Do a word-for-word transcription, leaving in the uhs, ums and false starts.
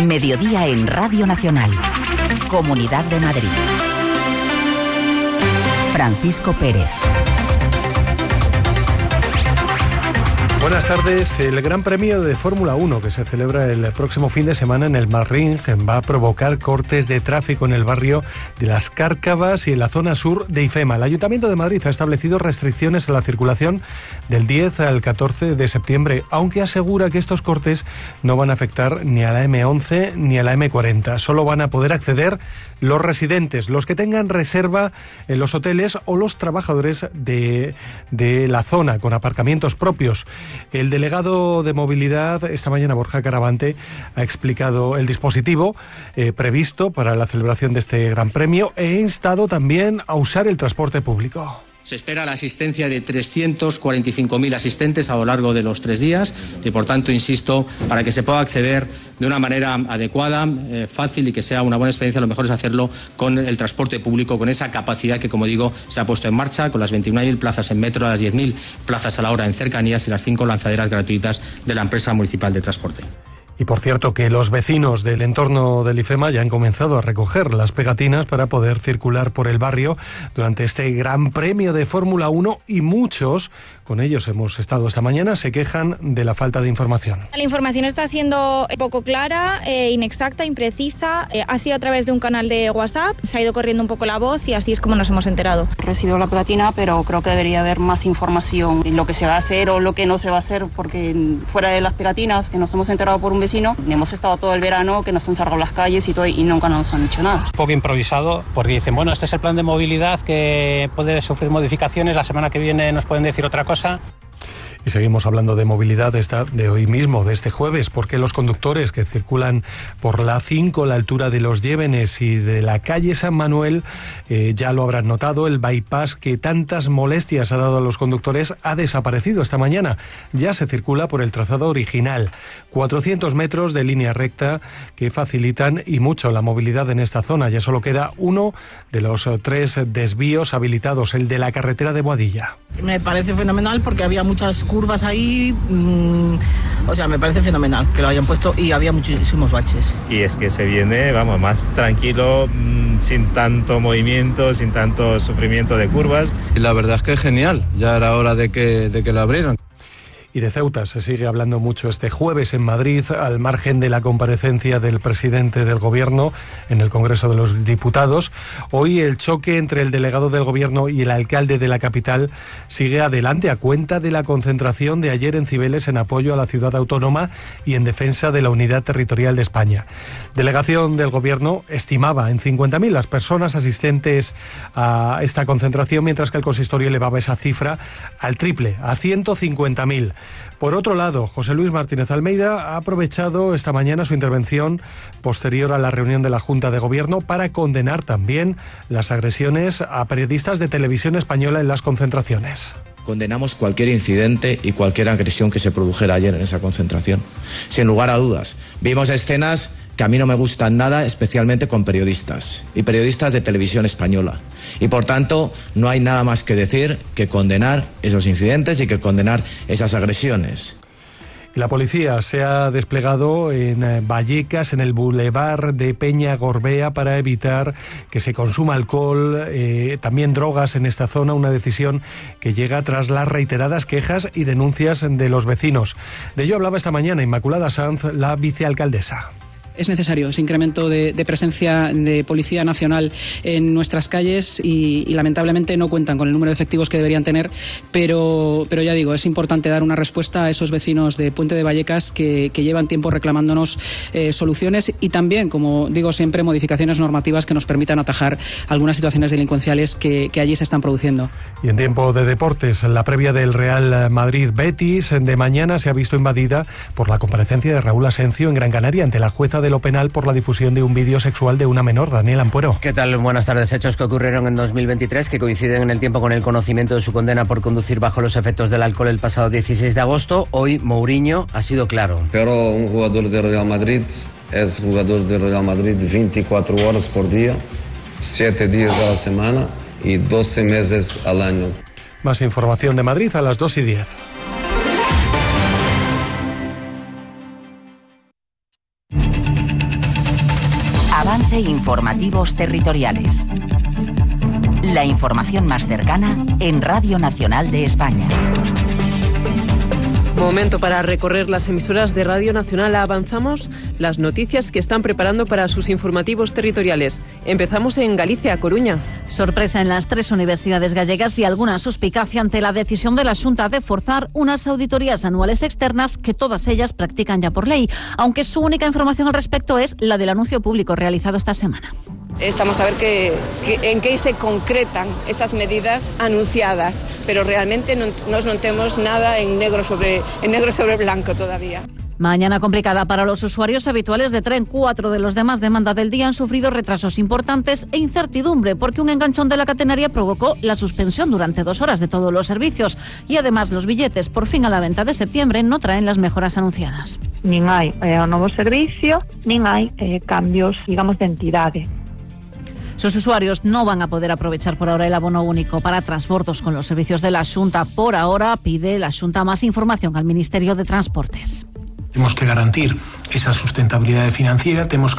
Mediodía en Radio Nacional. Comunidad de Madrid. Francisco Pérez. Buenas tardes. El Gran Premio de Fórmula uno que se celebra el próximo fin de semana en el Nürburgring va a provocar cortes de tráfico en el barrio de Las Cárcavas y en la zona sur de IFEMA. El Ayuntamiento de Madrid ha establecido restricciones a la circulación del diez al catorce de septiembre, aunque asegura que estos cortes no van a afectar ni a la eme once ni a la eme cuarenta. Solo van a poder acceder los residentes, los que tengan reserva en los hoteles o los trabajadores de, de la zona con aparcamientos propios. El delegado de movilidad, esta mañana Borja Caravante, ha explicado el dispositivo eh, previsto para la celebración de este Gran Premio e ha instado también a usar el transporte público. Se espera la asistencia de trescientos cuarenta y cinco mil asistentes a lo largo de los tres días y, por tanto, insisto, para que se pueda acceder de una manera adecuada, eh, fácil y que sea una buena experiencia, lo mejor es hacerlo con el transporte público, con esa capacidad que, como digo, se ha puesto en marcha, con las veintiuna mil plazas en metro, las diez mil plazas a la hora en cercanías y las cinco lanzaderas gratuitas de la empresa municipal de transporte. Y por cierto que los vecinos del entorno del IFEMA ya han comenzado a recoger las pegatinas para poder circular por el barrio durante este Gran Premio de Fórmula uno y muchos, con ellos hemos estado esta mañana, se quejan de la falta de información. La información está siendo poco clara, eh, inexacta, imprecisa. Eh, ha sido a través de un canal de WhatsApp, se ha ido corriendo un poco la voz y así es como nos hemos enterado. Recibo la pegatina, pero creo que debería haber más información en lo que se va a hacer o lo que no se va a hacer, porque fuera de las pegatinas que nos hemos enterado por un vecino, hemos estado todo el verano que nos han cerrado las calles y todo y nunca nos han dicho nada. Un poco improvisado porque dicen, bueno, este es el plan de movilidad que puede sufrir modificaciones, la semana que viene nos pueden decir otra cosa. Y seguimos hablando de movilidad esta de hoy mismo, de este jueves, porque los conductores que circulan por la A cinco, a la altura de Los Llévenes y de la calle San Manuel, eh, ya lo habrán notado, el bypass que tantas molestias ha dado a los conductores ha desaparecido esta mañana. Ya se circula por el trazado original. cuatrocientos metros de línea recta que facilitan y mucho la movilidad en esta zona. Ya solo queda uno de los tres desvíos habilitados, el de la carretera de Boadilla. Me parece fenomenal porque había muchas curvas ahí, mmm, o sea, me parece fenomenal que lo hayan puesto y había muchísimos baches. Y es que se viene, vamos, más tranquilo, mmm, sin tanto movimiento, sin tanto sufrimiento de curvas. Y la verdad es que es genial, ya era hora de que, de que lo abrieran. Y de Ceuta se sigue hablando mucho este jueves en Madrid, al margen de la comparecencia del presidente del Gobierno en el Congreso de los Diputados. Hoy el choque entre el delegado del Gobierno y el alcalde de la capital sigue adelante a cuenta de la concentración de ayer en Cibeles en apoyo a la ciudad autónoma y en defensa de la unidad territorial de España. Delegación del Gobierno estimaba en cincuenta mil las personas asistentes a esta concentración, mientras que el consistorio elevaba esa cifra al triple, a ciento cincuenta mil. Por otro lado, José Luis Martínez Almeida ha aprovechado esta mañana su intervención posterior a la reunión de la Junta de Gobierno para condenar también las agresiones a periodistas de Televisión Española en las concentraciones. Condenamos cualquier incidente y cualquier agresión que se produjera ayer en esa concentración. Sin lugar a dudas, vimos escenas que a mí no me gustan nada, especialmente con periodistas y periodistas de Televisión Española. Y por tanto, no hay nada más que decir que condenar esos incidentes y que condenar esas agresiones. La policía se ha desplegado en Vallecas, en el bulevar de Peña Gorbea, para evitar que se consuma alcohol, eh, también drogas en esta zona, una decisión que llega tras las reiteradas quejas y denuncias de los vecinos. De ello hablaba esta mañana Inmaculada Sanz, la vicealcaldesa. Es necesario ese incremento de, de presencia de Policía Nacional en nuestras calles y, y lamentablemente no cuentan con el número de efectivos que deberían tener, pero, pero ya digo, es importante dar una respuesta a esos vecinos de Puente de Vallecas que, que llevan tiempo reclamándonos eh, soluciones y también, como digo siempre, modificaciones normativas que nos permitan atajar algunas situaciones delincuenciales que, que allí se están produciendo. Y en tiempo de deportes, la previa del Real Madrid-Betis de mañana se ha visto invadida por la comparecencia de Raúl Asencio en Gran Canaria ante la jueza de lo penal por la difusión de un vídeo sexual de una menor. Daniel Ampuero. ¿Qué tal? Buenas tardes. Hechos que ocurrieron en dos mil veintitrés que coinciden en el tiempo con el conocimiento de su condena por conducir bajo los efectos del alcohol el pasado dieciséis de agosto. Hoy Mourinho ha sido claro. Pero un jugador del Real Madrid es jugador del Real Madrid veinticuatro horas por día, siete días a la semana y doce meses al año. Más información de Madrid a las dos y diez. Avance Informativos Territoriales. La información más cercana en Radio Nacional de España. Momento para recorrer las emisoras de Radio Nacional. Avanzamos las noticias que están preparando para sus informativos territoriales. Empezamos en Galicia, Coruña. Sorpresa en las tres universidades gallegas y alguna suspicacia ante la decisión de la Xunta de forzar unas auditorías anuales externas que todas ellas practican ya por ley, aunque su única información al respecto es la del anuncio público realizado esta semana. Estamos a ver que, que, en qué se concretan esas medidas anunciadas, pero realmente no nos notemos nada en negro sobre, en negro sobre blanco todavía. Mañana complicada para los usuarios habituales de tren. Cuatro de los demás demanda del día han sufrido retrasos importantes e incertidumbre porque un enganchón de la catenaria provocó la suspensión durante dos horas de todos los servicios. Y además los billetes por fin a la venta de septiembre no traen las mejoras anunciadas. Ni hay eh, un nuevo servicio, ni hay eh, cambios, digamos, de entidades. Sus usuarios no van a poder aprovechar por ahora el abono único para transbordos con los servicios de la Xunta. Por ahora pide la Xunta más información al Ministerio de Transportes. Tenemos que garantir esa sustentabilidad financiera, tenemos